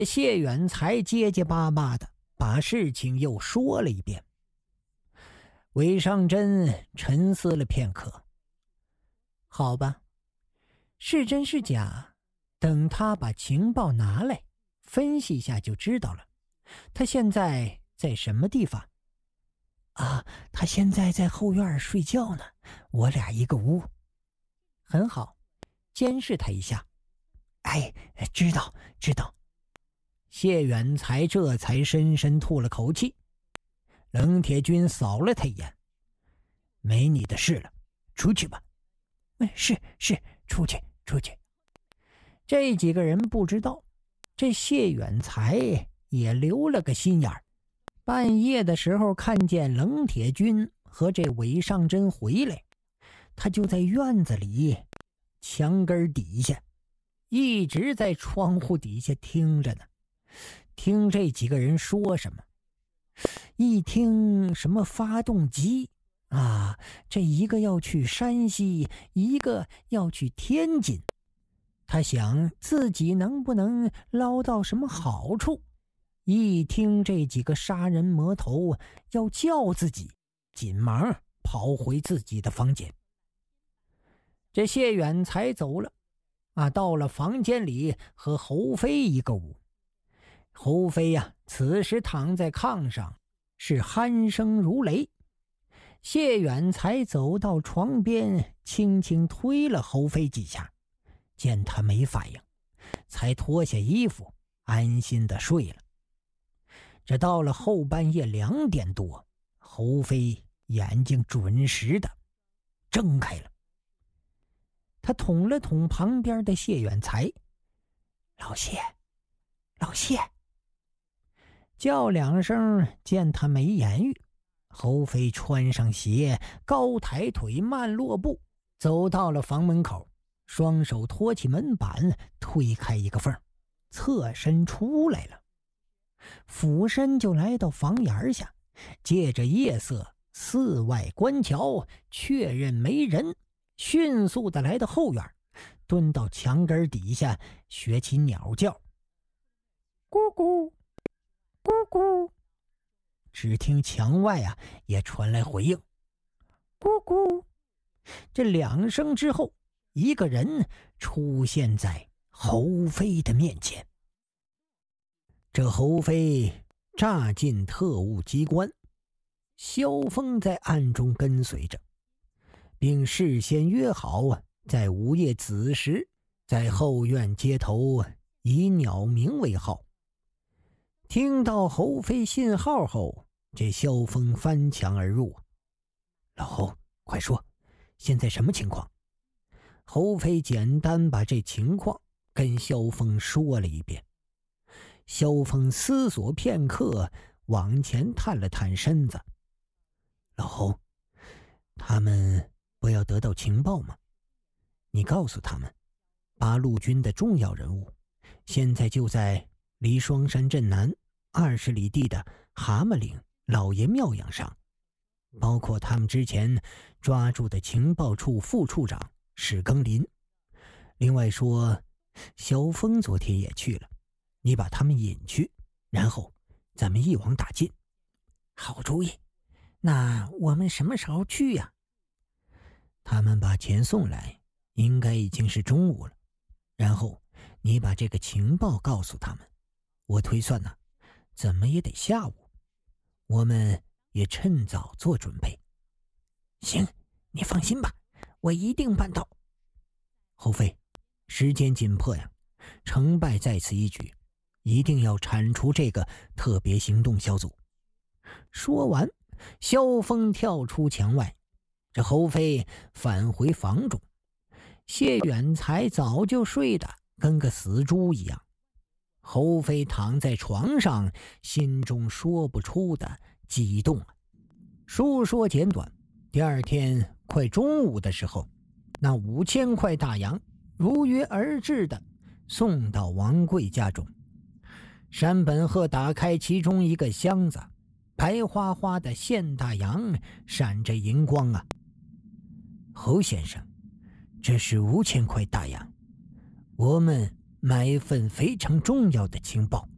谢远才结结巴巴的把事情又说了一遍。韦尚真沉思了片刻，好吧，是真是假，等他把情报拿来分析一下就知道了。他现在在什么地方？啊，他现在在后院睡觉呢，我俩一个屋。很好，监视他一下。哎，知道。谢远才这才深深吐了口气。冷铁军扫了他一眼，没你的事了，出去吧。是，出去。这几个人不知道，这谢远才也留了个心眼儿。半夜的时候看见冷铁军和这韦尚真回来，他就在院子里墙根底下一直在窗户底下听着呢，听这几个人说什么。一听什么发动机啊，这一个要去山西，一个要去天津，他想自己能不能捞到什么好处。一听这几个杀人魔头要叫自己，紧忙跑回自己的房间。这谢远才走了到了房间里和侯飞一个屋。侯飞此时躺在炕上，是鼾声如雷。谢远才走到床边，轻轻推了侯飞几下，见他没反应，才脱下衣服安心的睡了。这到了后半夜2点多，侯飞眼睛准时的睁开了。他捅了捅旁边的谢远才，老谢叫2声，见他没言语，侯飞穿上鞋，高抬腿，慢落步，走到了房门口，双手托起门板，推开一个缝，侧身出来了。俯身就来到房檐下，借着夜色四外观瞧，确认没人，迅速的来到后院，蹲到墙根底下学起鸟叫，咕咕咕咕。只听墙外也传来回应，咕咕。这2声之后，一个人出现在侯飞的面前。这侯飞乍进特务机关，萧峰在暗中跟随着，并事先约好在午夜子时在后院街头以鸟鸣为号。听到侯飞信号后，这萧峰翻墙而入。老侯，快说，现在什么情况？侯飞简单把这情况跟萧峰说了一遍。萧峰思索片刻，往前探了探身子。老侯，他们不要得到情报吗？你告诉他们，八路军的重要人物现在就在离双山镇南20里地的蛤蟆岭老爷庙养上，包括他们之前抓住的情报处副处长史庚林。另外说，萧峰昨天也去了，你把他们引去，然后咱们一网打尽。好主意，那我们什么时候去呀？他们把钱送来，应该已经是中午了。然后你把这个情报告诉他们，我推算怎么也得下午，我们也趁早做准备。行，你放心吧，我一定办到。侯飞，时间紧迫呀，成败在此一举，一定要铲除这个特别行动小组。说完，萧峰跳出墙外，这侯飞返回房中。谢远才早就睡得跟个死猪一样。侯飞躺在床上，心中说不出的激动。书说简短，第二天快中午的时候，那5000块大洋如约而至的送到王贵家中。山本鹤打开其中一个箱子，白花花的现大洋闪着银光侯先生，这是5000块大洋，我们买一份非常重要的情报。